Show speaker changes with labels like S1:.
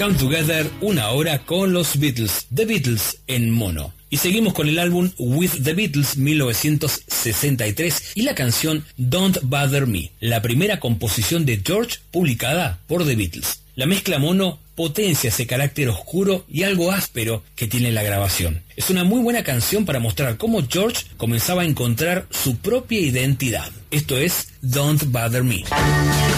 S1: Come Together, una hora con los Beatles, The Beatles en mono. Y seguimos con el álbum With the Beatles 1963 y la canción Don't Bother Me, la primera composición de George publicada por The Beatles. La mezcla mono potencia ese carácter oscuro y algo áspero que tiene la grabación. Es una muy buena canción para mostrar cómo George comenzaba a encontrar su propia identidad. Esto es Don't Bother Me.